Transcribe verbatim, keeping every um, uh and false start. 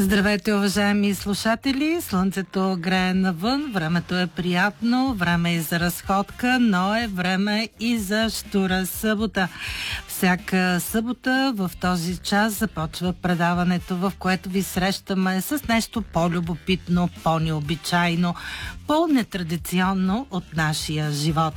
Здравейте, уважаеми слушатели! Слънцето грее навън, времето е приятно, време е за разходка, но е време и за щура събота. Всяка събота в този час започва предаването, в което ви срещаме с нещо по-любопитно, по-необичайно, по-нетрадиционно от нашия живот.